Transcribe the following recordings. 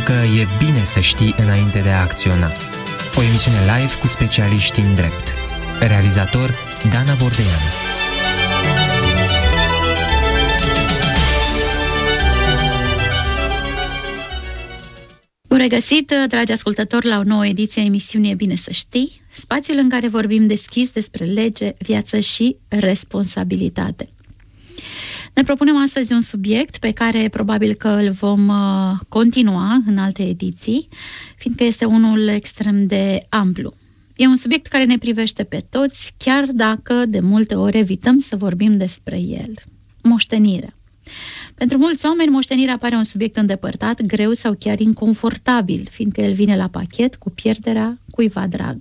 că e bine să știi înainte de a acționa. O emisiune live cu specialiști în drept. Realizator Dana Bordeanu. Bun regăsit, dragi ascultători, la o nouă ediție a emisiunii E bine să știi, spațiul în care vorbim deschis despre lege, viață și responsabilitate. Ne propunem astăzi un subiect pe care probabil că îl vom continua în alte ediții, fiindcă este unul extrem de amplu. E un subiect care ne privește pe toți, chiar dacă de multe ori evităm să vorbim despre el. Moștenirea. Pentru mulți oameni, moștenirea pare un subiect îndepărtat, greu sau chiar inconfortabil, fiindcă el vine la pachet cu pierderea cuiva drag.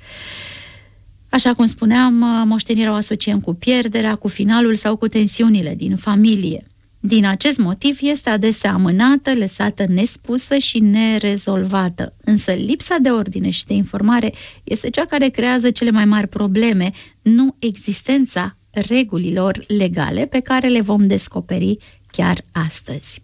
Așa cum spuneam, moștenirea o asociem cu pierderea, cu finalul sau cu tensiunile din familie. Din acest motiv este adesea amânată, lăsată nespusă și nerezolvată. Însă lipsa de ordine și de informare este cea care creează cele mai mari probleme, nu existența regulilor legale pe care le vom descoperi chiar astăzi.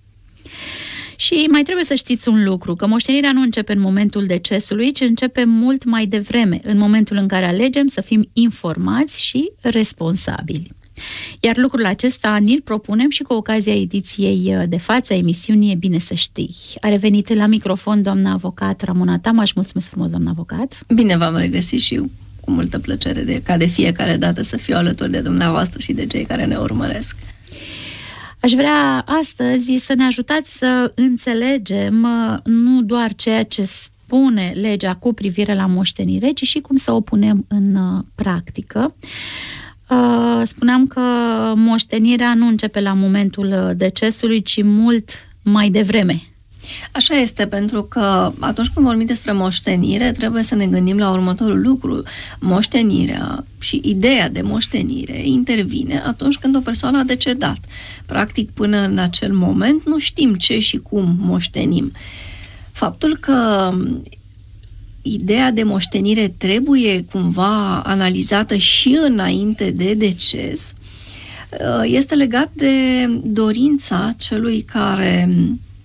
Și mai trebuie să știți un lucru, că moștenirea nu începe în momentul decesului, ci începe mult mai devreme, în momentul în care alegem să fim informați și responsabili. Iar lucrul acesta ni-l propunem și cu ocazia ediției de față a emisiunii E bine să știi. A revenit la microfon doamna avocat Ramona Tamaș. Mulțumesc frumos, doamna avocat. Bine v-am regăsit și eu cu multă plăcere ca de fiecare dată să fiu alături de dumneavoastră și de cei care ne urmăresc. Aș vrea astăzi să ne ajutați să înțelegem nu doar ceea ce spune legea cu privire la moștenire, ci și cum să o punem în practică. Spuneam că moștenirea nu începe la momentul decesului, ci mult mai devreme. Așa este, pentru că atunci când vorbim despre moștenire, trebuie să ne gândim la următorul lucru. Moștenirea și ideea de moștenire intervine atunci când o persoană a decedat. Practic, până în acel moment, nu știm ce și cum moștenim. Faptul că ideea de moștenire trebuie cumva analizată și înainte de deces este legat de dorința celui care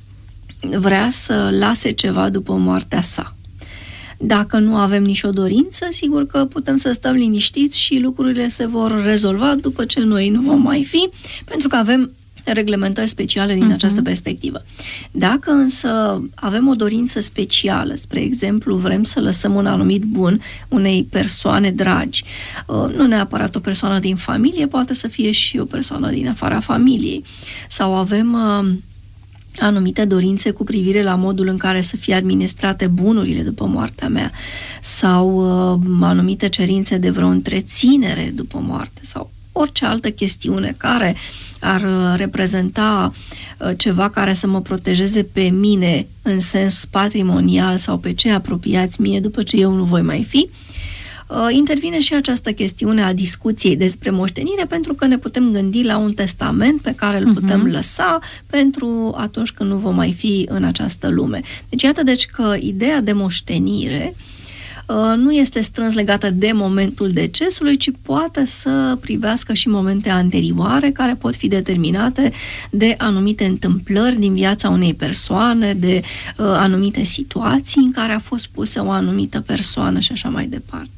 vrea să lase ceva după moartea sa. Dacă nu avem nicio dorință, sigur că putem să stăm liniștiți și lucrurile se vor rezolva după ce noi nu vom mai fi, pentru că avem reglementări speciale din această perspectivă. Dacă însă avem o dorință specială, spre exemplu, vrem să lăsăm un anumit bun unei persoane dragi, nu neapărat o persoană din familie, poate să fie și o persoană din afara familiei, sau avem anumite dorințe cu privire la modul în care să fie administrate bunurile după moartea mea, sau anumite cerințe de vreo întreținere după moarte, sau orice altă chestiune care ar reprezenta ceva care să mă protejeze pe mine în sens patrimonial sau pe cei apropiați mie după ce eu nu voi mai fi, intervine și această chestiune a discuției despre moștenire, pentru că ne putem gândi la un testament pe care îl putem lăsa pentru atunci când nu vom mai fi în această lume. Deci iată că ideea de moștenire nu este strâns legată de momentul decesului, ci poate să privească și momente anterioare care pot fi determinate de anumite întâmplări din viața unei persoane, de anumite situații în care a fost pusă o anumită persoană și așa mai departe.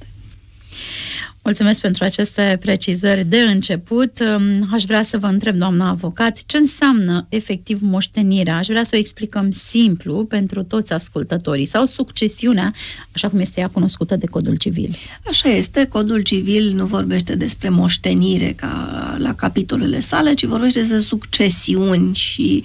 Mulțumesc pentru aceste precizări de început. Aș vrea să vă întreb, doamna avocat, ce înseamnă efectiv moștenirea? Aș vrea să o explicăm simplu pentru toți ascultătorii, sau succesiunea, așa cum este ea cunoscută de Codul Civil. Așa este, Codul Civil nu vorbește despre moștenire ca la capitolele sale, ci vorbește despre succesiuni și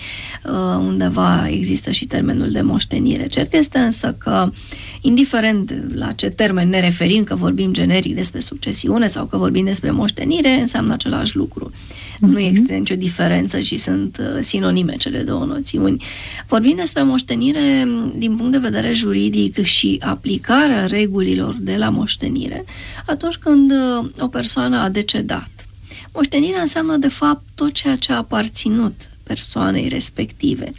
undeva există și termenul de moștenire. Cert este însă că, indiferent la ce termen ne referim, că vorbim generic despre succesiune sau că vorbim despre moștenire, înseamnă același lucru. Nu există nicio diferență și sunt sinonime cele două noțiuni. Vorbim despre moștenire din punct de vedere juridic și aplicarea regulilor de la moștenire atunci când o persoană a decedat. Moștenirea înseamnă, de fapt, tot ceea ce a aparținut persoanei respective.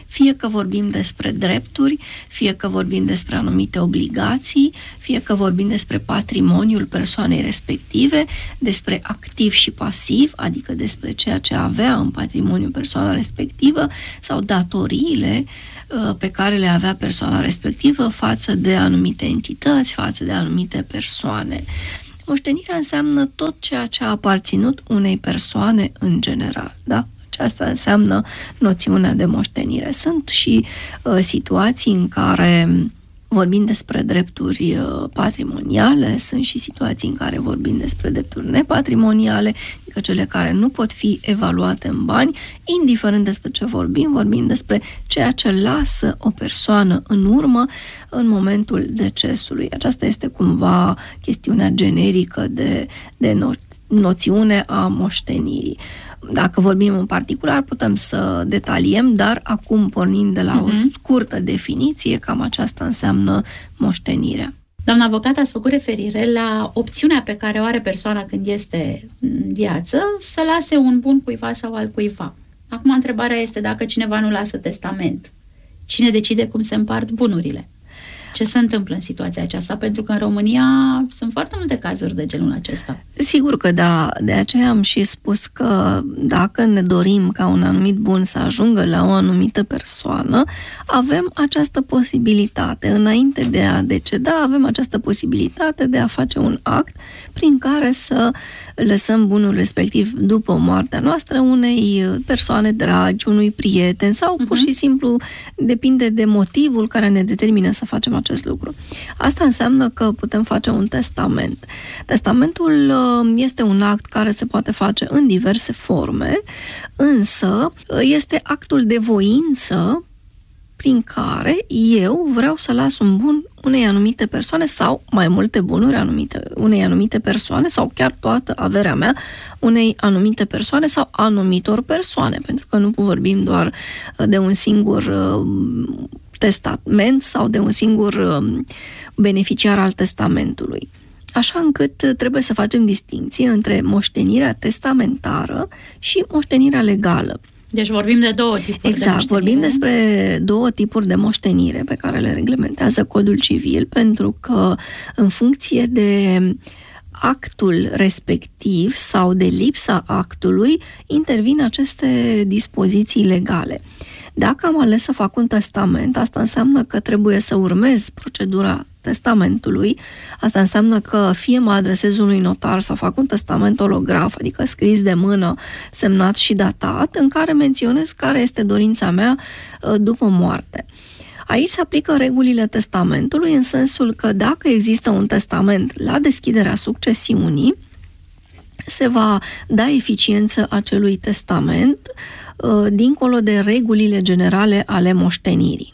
fie că vorbim despre drepturi, fie că vorbim despre anumite obligații, fie că vorbim despre patrimoniul persoanei respective, despre activ și pasiv, adică despre ceea ce avea în patrimoniul persoana respectivă sau datoriile pe care le avea persoana respectivă față de anumite entități, față de anumite persoane. Moștenirea înseamnă tot ceea ce a aparținut unei persoane în general, da? Asta înseamnă noțiunea de moștenire. Sunt și situații în care vorbim despre drepturi patrimoniale, sunt și situații în care vorbim despre drepturi nepatrimoniale, adică cele care nu pot fi evaluate în bani, indiferent despre ce vorbim despre ceea ce lasă o persoană în urmă în momentul decesului. Aceasta este cumva chestiunea generică de noțiune a moștenirii. Dacă vorbim în particular, putem să detaliem, dar acum, pornind de la o scurtă definiție, cam aceasta înseamnă moștenirea. Doamna avocat, ați făcut referire la opțiunea pe care o are persoana când este în viață să lase un bun cuiva sau al cuiva. Acum, întrebarea este dacă cineva nu lasă testament. Cine decide cum se împart bunurile? Ce se întâmplă în situația aceasta? Pentru că în România sunt foarte multe cazuri de genul acesta. Sigur că da, de aceea am și spus că dacă ne dorim ca un anumit bun să ajungă la o anumită persoană, avem această posibilitate. Înainte de a deceda, avem această posibilitate de a face un act prin care să lăsăm bunul respectiv după moartea noastră unei persoane dragi, unui prieten sau pur și simplu depinde de motivul care ne determină să facem acest lucru. Asta înseamnă că putem face un testament. Testamentul este un act care se poate face în diverse forme, însă este actul de voință prin care eu vreau să las un bun unei anumite persoane sau mai multe bunuri unei anumite persoane sau chiar toată averea mea unei anumite persoane sau anumitor persoane, pentru că nu vorbim doar de un singur testament sau de un singur beneficiar al testamentului. Așa încât trebuie să facem distinție între moștenirea testamentară și moștenirea legală. Deci vorbim de două tipuri de moștenire. Exact, vorbim despre două tipuri de moștenire pe care le reglementează Codul Civil, pentru că în funcție de actul respectiv sau de lipsa actului intervin aceste dispoziții legale. Dacă am ales să fac un testament, asta înseamnă că trebuie să urmez procedura testamentului. Asta înseamnă că fie mă adresez unui notar să fac un testament holograf, adică scris de mână, semnat și datat, în care menționez care este dorința mea după moarte. Aici se aplică regulile testamentului în sensul că dacă există un testament la deschiderea succesiunii, se va da eficiență acelui testament dincolo de regulile generale ale moștenirii.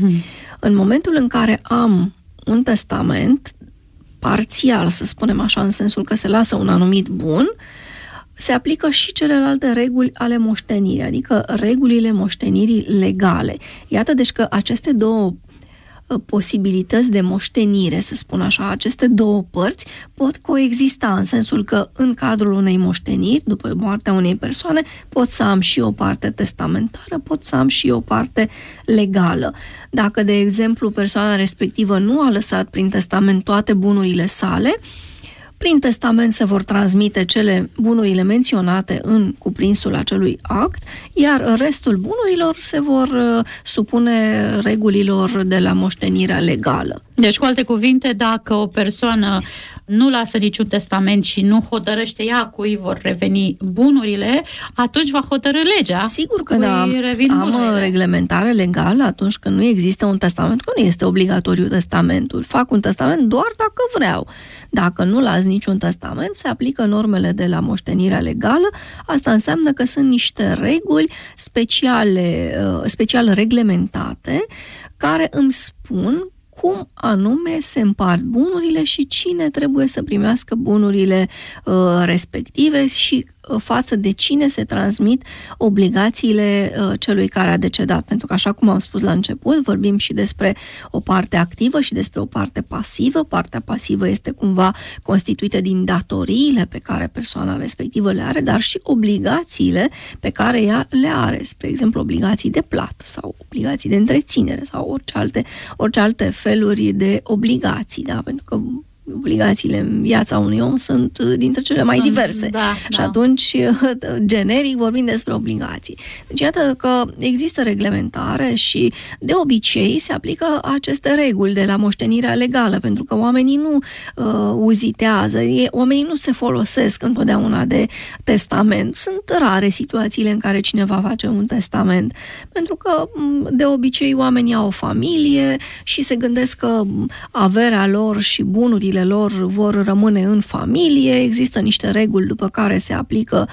În momentul în care am un testament parțial, să spunem așa, în sensul că se lasă un anumit bun, se aplică și celelalte reguli ale moștenirii, adică regulile moștenirii legale. Iată deci că aceste două posibilități de moștenire, să spun așa, aceste două părți pot coexista, în sensul că în cadrul unei moșteniri, după moartea unei persoane, pot să am și o parte testamentară, pot să am și o parte legală. Dacă, de exemplu, persoana respectivă nu a lăsat prin testament toate bunurile sale, prin testament se vor transmite bunurile menționate în cuprinsul acelui act, iar restul bunurilor se vor supune regulilor de la moștenirea legală. Deci, cu alte cuvinte, dacă o persoană nu lasă niciun testament și nu hotărăște ea cui vor reveni bunurile, atunci va hotărî legea. Sigur că da, am reglementare legală atunci când nu există un testament, că nu este obligatoriu testamentul. Fac un testament doar dacă vreau. Dacă nu las niciun testament, se aplică normele de la moștenirea legală. Asta înseamnă că sunt niște reguli special reglementate care îmi spun cum anume se împart bunurile și cine trebuie să primească bunurile respective și față de cine se transmit obligațiile celui care a decedat. Pentru că, așa cum am spus la început, vorbim și despre o parte activă și despre o parte pasivă. Partea pasivă este cumva constituită din datoriile pe care persoana respectivă le are, dar și obligațiile pe care ea le are. Spre exemplu, obligații de plată sau obligații de întreținere sau orice alte feluri de obligații, da? Pentru că obligațiile în viața unui om sunt dintre cele mai diverse. Și atunci, generic, vorbim despre obligații. Deci, iată că există reglementare și, de obicei, se aplică aceste reguli de la moștenirea legală, pentru că oamenii nu uzitează, oamenii nu se folosesc întotdeauna de testament. Sunt rare situațiile în care cineva face un testament, pentru că, de obicei, oamenii au o familie și se gândesc că averea lor și bunurile lor vor rămâne în familie, există niște reguli după care se aplică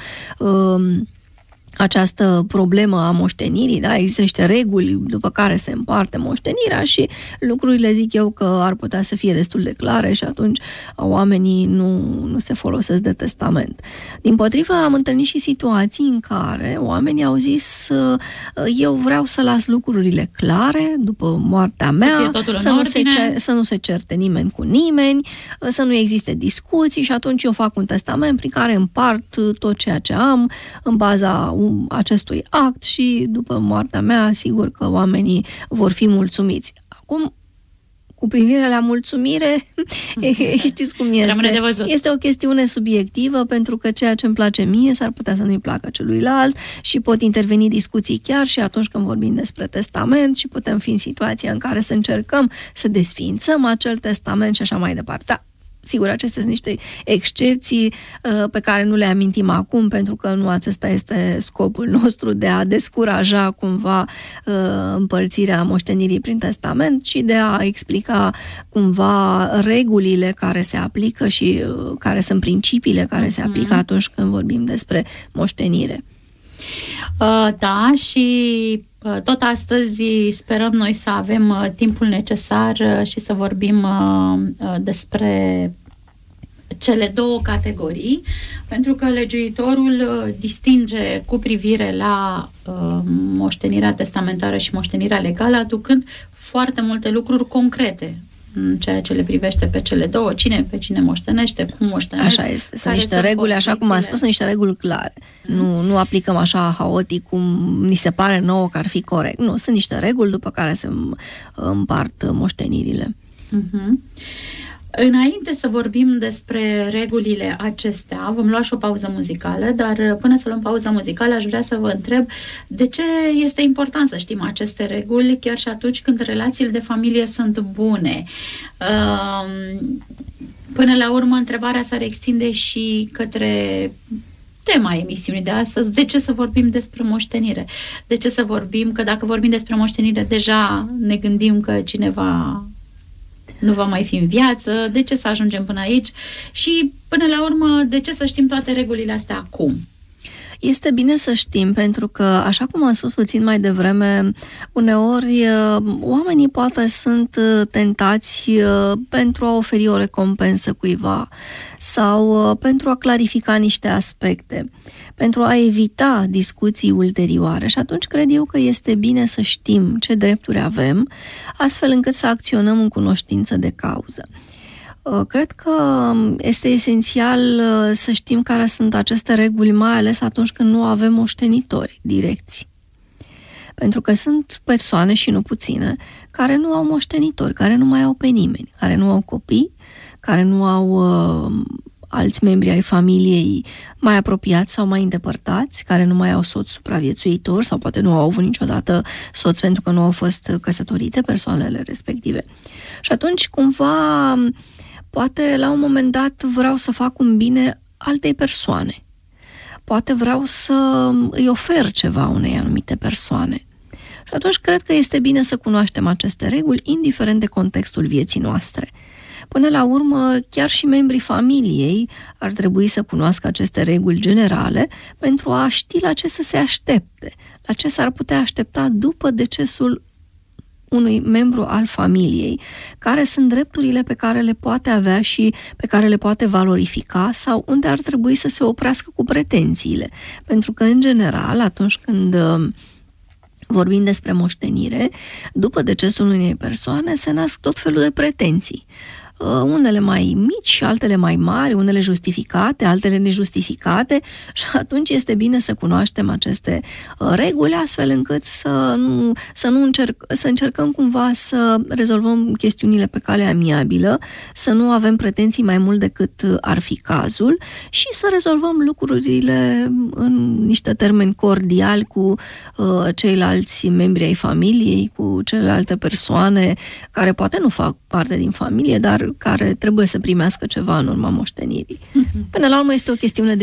această problemă a moștenirii, da? Există niște reguli după care se împarte moștenirea și lucrurile, zic eu, că ar putea să fie destul de clare și atunci oamenii nu se folosesc de testament. Dimpotrivă, am întâlnit și situații în care oamenii au zis eu vreau să las lucrurile clare după moartea mea, să nu se certe nimeni cu nimeni, să nu existe discuții și atunci eu fac un testament prin care împart tot ceea ce am în baza acestui act și după moartea mea, sigur că oamenii vor fi mulțumiți. Acum, cu privire la mulțumire, știți cum este. Este o chestiune subiectivă, pentru că ceea ce îmi place mie s-ar putea să nu-i placă celuilalt și pot interveni discuții chiar și atunci când vorbim despre testament și putem fi în situația în care să încercăm să desființăm acel testament și așa mai departe. Da. Sigur, acestea sunt niște excepții pe care nu le amintim acum, pentru că nu acesta este scopul nostru, de a descuraja cumva împărțirea moștenirii prin testament, ci de a explica cumva regulile care se aplică și care sunt principiile care se aplică atunci când vorbim despre moștenire. Da, și tot astăzi sperăm noi să avem timpul necesar și să vorbim despre cele două categorii, pentru că legiuitorul distinge cu privire la moștenirea testamentară și moștenirea legală, aducând foarte multe lucruri concrete în ceea ce le privește pe cele două, pe cine moștenește, cum moștenește. Așa este, sunt niște reguli, așa cum am spus, sunt niște reguli clare. Nu aplicăm așa haotic cum ni se pare nouă că ar fi corect. Nu, sunt niște reguli după care se împart moștenirile. Înainte să vorbim despre regulile acestea, vom lua și o pauză muzicală, dar până să luăm pauza muzicală aș vrea să vă întreb de ce este important să știm aceste reguli chiar și atunci când relațiile de familie sunt bune. Până la urmă, întrebarea s-ar extinde și către tema emisiunii de astăzi. De ce să vorbim despre moștenire? De ce să vorbim? Că dacă vorbim despre moștenire, deja ne gândim că cineva nu va mai fi în viață, de ce să ajungem până aici și, până la urmă, de ce să știm toate regulile astea acum? Este bine să știm, pentru că, așa cum am spus puțin mai devreme, uneori oamenii poate sunt tentați pentru a oferi o recompensă cuiva sau pentru a clarifica niște aspecte, pentru a evita discuții ulterioare. Și atunci cred eu că este bine să știm ce drepturi avem, astfel încât să acționăm în cunoștință de cauză. Cred că este esențial să știm care sunt aceste reguli, mai ales atunci când nu avem moștenitori direcți. Pentru că sunt persoane, și nu puține, care nu au moștenitori, care nu mai au pe nimeni, care nu au copii, care nu au alți membri ai familiei mai apropiați sau mai îndepărtați, care nu mai au soț supraviețuitor sau poate nu au avut niciodată soț pentru că nu au fost căsătorite persoanele respective. Și atunci, cumva, poate la un moment dat vreau să fac un bine altei persoane. Poate vreau să îi ofer ceva unei anumite persoane. Și atunci cred că este bine să cunoaștem aceste reguli, indiferent de contextul vieții noastre. Până la urmă, chiar și membrii familiei ar trebui să cunoască aceste reguli generale pentru a ști la ce să se aștepte, la ce s-ar putea aștepta după decesul unui membru al familiei, care sunt drepturile pe care le poate avea și pe care le poate valorifica sau unde ar trebui să se oprească cu pretențiile. Pentru că, în general, atunci când vorbim despre moștenire, după decesul unei persoane se nasc tot felul de pretenții. Unele mai mici, altele mai mari, unele justificate, altele nejustificate, și atunci este bine să cunoaștem aceste reguli, astfel încât să încercăm cumva să rezolvăm chestiunile pe cale amiabilă, să nu avem pretenții mai mult decât ar fi cazul și să rezolvăm lucrurile în niște termeni cordiali cu ceilalți membri ai familiei, cu celelalte persoane care poate nu fac parte din familie, dar care trebuie să primească ceva în urma moștenirii. Până la urmă este o chestiune de